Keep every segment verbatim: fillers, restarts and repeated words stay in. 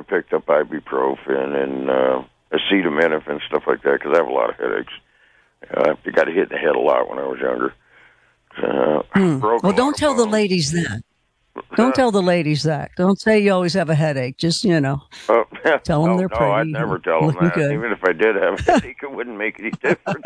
picked up ibuprofen and uh, acetaminophen and stuff like that because I have a lot of headaches. Uh, I got hit in the head a lot when I was younger. Uh, hmm. Well, don't tell the ladies that. Don't tell the ladies that. Don't say you always have a headache. Just, you know, uh, tell them no, they're no, pretty. I'd never tell them that. Good. Even if I did have a headache, it wouldn't make any difference.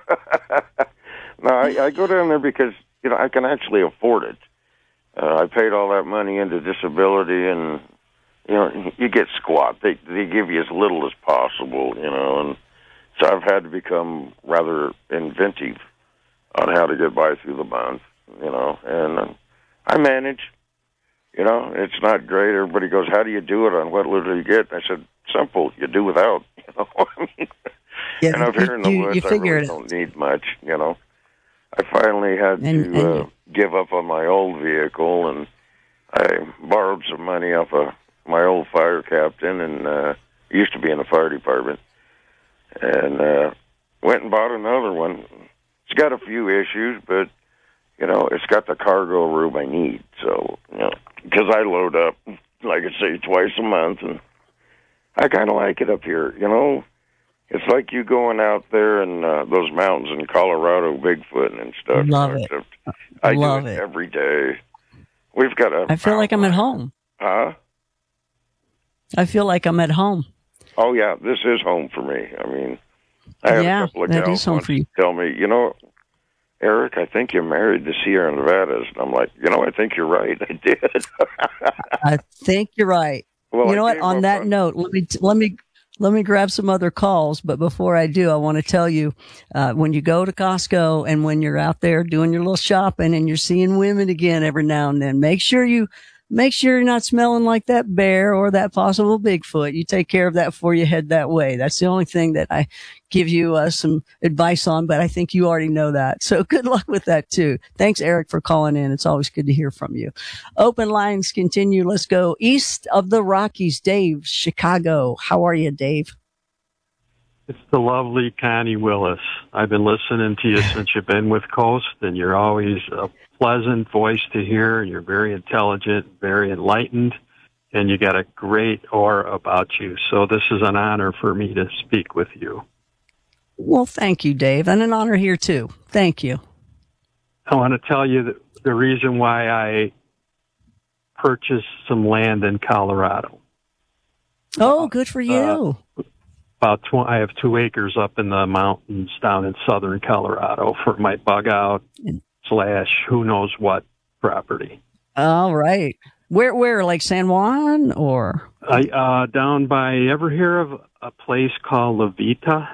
No, I, I go down there because, you know, I can actually afford it. Uh, I paid all that money into disability, and, you know, you get squat. They they give you as little as possible, you know, and so I've had to become rather inventive on how to get by through the month, you know, and uh, I manage. You know, it's not great. Everybody goes, how do you do it? On what little you get? And I said, simple. You do without. You know, I mean, yeah, and up here in the you, woods, you I really it. don't need much. You know, I finally had and, to and uh, you... give up on my old vehicle, and I borrowed some money off of my old fire captain, and uh, used to be in the fire department, and uh, went and bought another one. It's got a few issues, but you know, it's got the cargo room I need. So, you know, because I load up, like I say, twice a month, and I kind of like it up here. You know, it's like you going out there in uh, those mountains in Colorado, Bigfoot and stuff. Love you know, it. Except I Love do it, it every day. We've got a. I feel like I'm at home. Huh? I feel like I'm at home. Oh yeah, this is home for me. I mean, I had yeah, a couple of that gals is home once for you. tell me, you know, Eric, I think you married the Sierra Nevadas. And I'm like, you know, I think you're right. I did. I think you're right. Well, you know I what? On that on... note, let me let me let me grab some other calls. But before I do, I want to tell you, uh, when you go to Costco and when you're out there doing your little shopping and you're seeing women again every now and then, make sure you make sure you're not smelling like that bear or that possible Bigfoot. You take care of that before you head that way. That's the only thing that I give you uh, some advice on, but I think you already know that. So good luck with that too. Thanks, Eric, for calling in. It's always good to hear from you. Open lines continue. Let's go east of the Rockies. Dave, Chicago. How are you, Dave? It's the lovely Connie Willis. I've been listening to you since you've been with Coast, and you're always a pleasant voice to hear, and you're very intelligent, very enlightened, and you got a great aura about you. So this is an honor for me to speak with you. Well, thank you, Dave, and an honor here too. Thank you. I want to tell you the, the reason why I purchased some land in Colorado. Oh, good for you. Uh, About tw- I have two acres up in the mountains down in southern Colorado for my bug out slash who knows what property. All right. Where, where, like San Juan or? I, uh, down by, ever hear of a place called La Vita?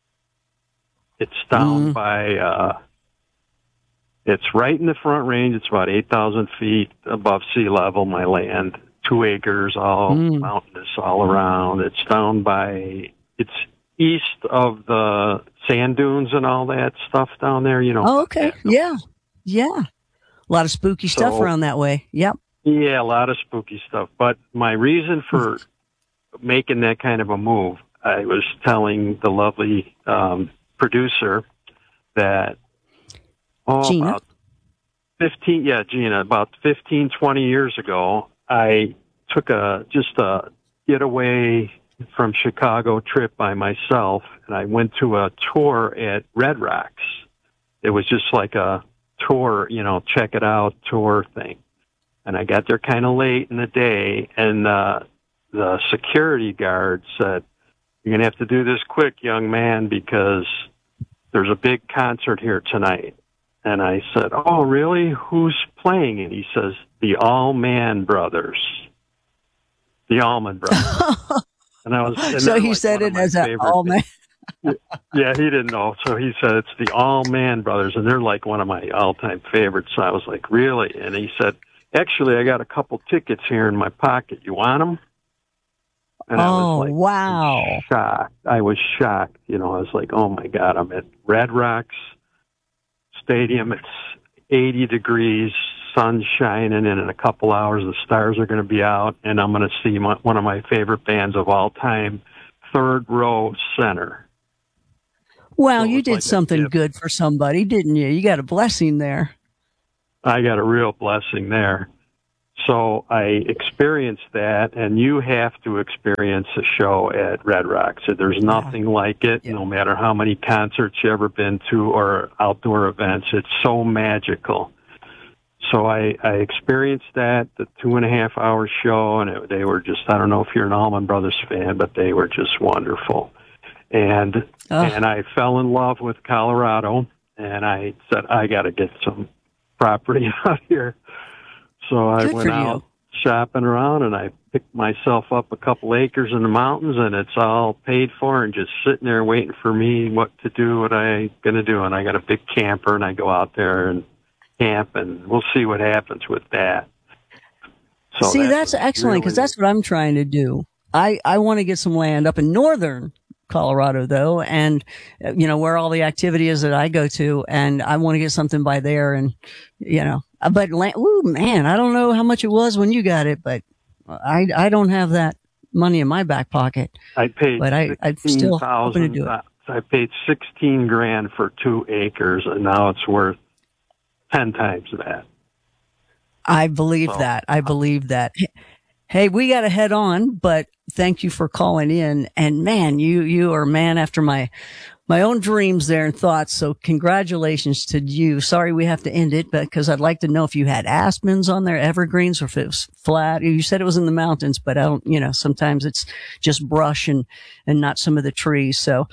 It's down mm. by, uh, it's right in the Front Range. It's about eight thousand feet above sea level, my land. Two acres, all mm. mountainous all around. It's down by, it's east of the sand dunes and all that stuff down there, you know. Oh, okay. Yeah. Yeah. A lot of spooky stuff so, around that way. Yep. Yeah, a lot of spooky stuff. But my reason for making that kind of a move, I was telling the lovely um, producer that, oh, Gina? about fifteen, yeah, Gina, about fifteen, twenty years ago, I took a, just a getaway from Chicago trip by myself, and I went to a tour at Red Rocks. It was just like a tour, you know, check it out tour thing. And I got there kind of late in the day, and uh, the security guard said, "You're going to have to do this quick, young man, because there's a big concert here tonight." And I said, "Oh, really? Who's playing?" And he says, "The Allman Brothers." The Allman Brothers. And I was, and so he like said it as an Allman. Yeah, he didn't know. So he said, it's the Allman Brothers, and they're like one of my all-time favorites. So I was like, really? And he said, actually, I got a couple tickets here in my pocket. You want them? And oh, I was like, wow. shocked. I was shocked. You know, I was like, oh, my God, I'm at Red Rocks Stadium. It's eighty degrees, sun shining, and in a couple hours the stars are going to be out, and I'm going to see my, one of my favorite bands of all time, Third Row Center. Well, so you did like something good for somebody, didn't you? You got a blessing there. I got a real blessing there. So I experienced that, and you have to experience a show at Red Rocks. There's nothing like it, yeah. No matter how many concerts you've ever been to or outdoor events. It's so magical. So I, I experienced that, the two and a half hour show, and it, they were just, I don't know if you're an Allman Brothers fan, but they were just wonderful. And oh. and I fell in love with Colorado, and I said, I got to get some property out here. So I Good went out you. shopping around, and I picked myself up a couple acres in the mountains, and it's all paid for and just sitting there waiting for me what to do, what I'm going to do. And I got a big camper, and I go out there and camp, and we'll see what happens with that. So see, that's, that's excellent, because really, that's what I'm trying to do. I, I want to get some land up in northern Colorado, though, and, you know, where all the activity is that I go to, and I want to get something by there, and, you know, but land, ooh, man, I don't know how much it was when you got it, but I, I don't have that money in my back pocket. I paid, but I, I'm still hoping to do it. I paid sixteen grand for two acres, and now it's worth ten times that. I believe so, that. I believe that. Hey, we got to head on, but thank you for calling in. And man, you, you are a man after my, my own dreams there and thoughts. So congratulations to you. Sorry we have to end it, but because I'd like to know if you had aspens on there, evergreens, or if it was flat. You said it was in the mountains, but I don't, you know, sometimes it's just brush and, and not some of the trees. So,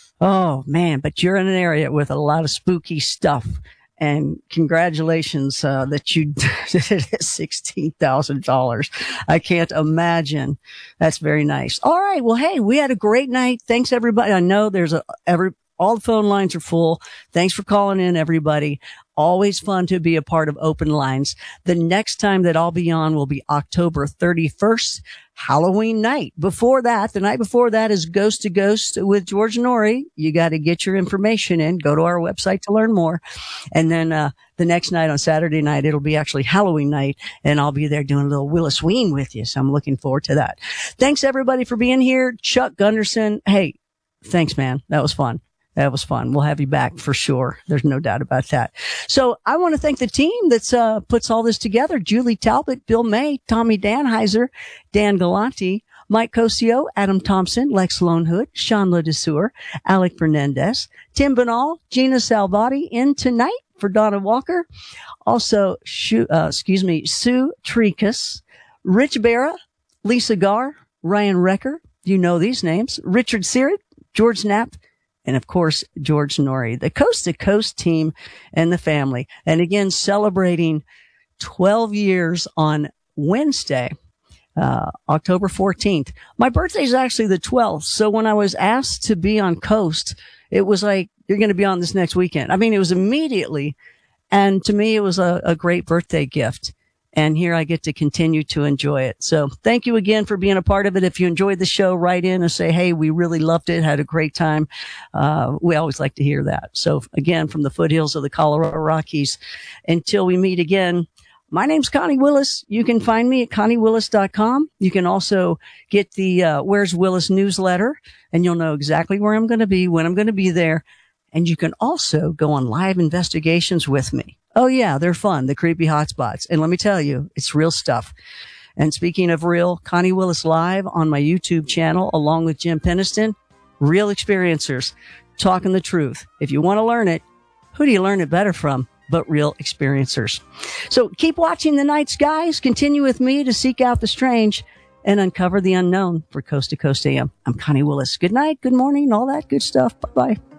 oh man, but you're in an area with a lot of spooky stuff. And congratulations, uh, that you did it at sixteen thousand dollars. I can't imagine. That's very nice. All right. Well, hey, we had a great night. Thanks everybody. I know there's a, every, all the phone lines are full. Thanks for calling in, everybody. Always fun to be a part of Open Lines. The next time that I'll be on will be October thirty-first, Halloween night. Before that, the night before that is Ghost to Ghost with George Noory. You got to get your information in. Go to our website to learn more. And then, uh, the next night on Saturday night, it'll be actually Halloween night, and I'll be there doing a little Willis Ween with you. So I'm looking forward to that. Thanks everybody for being here. Chuck Gunderson. Hey, thanks, man. That was fun. That was fun. We'll have you back for sure. There's no doubt about that. So I want to thank the team that's uh puts all this together. Julie Talbot, Bill May, Tommy Danheiser, Dan Galanti, Mike Cosio, Adam Thompson, Lex Lonehood, Sean LeDeseur, Alec Fernandez, Tim Banal, Gina Salvati in tonight for Donna Walker. Also, uh, excuse me, Sue Tricus, Rich Barra, Lisa Garr, Ryan Recker. You know these names. Richard Sirit, George Knapp, and of course, George Noory, the Coast to Coast team and the family. And again, celebrating twelve years on Wednesday, uh, October fourteenth. My birthday is actually the twelfth. So when I was asked to be on Coast, it was like, you're going to be on this next weekend. I mean, it was immediately. And to me, it was a, a great birthday gift. And here I get to continue to enjoy it. So thank you again for being a part of it. If you enjoyed the show, write in and say, hey, we really loved it, had a great time. Uh, we always like to hear that. So again, from the foothills of the Colorado Rockies, until we meet again, my name's Connie Willis. You can find me at connie willis dot com. You can also get the uh, Where's Willis newsletter, and you'll know exactly where I'm going to be, when I'm going to be there. And you can also go on live investigations with me. Oh yeah, they're fun, the creepy hotspots. And let me tell you, it's real stuff. And speaking of real, Connie Willis Live on my YouTube channel, along with Jim Peniston, real experiencers talking the truth. If you want to learn it, who do you learn it better from but real experiencers? So keep watching the night skies. Continue with me to seek out the strange and uncover the unknown for Coast to Coast A M. I'm Connie Willis. Good night, good morning, all that good stuff. Bye-bye.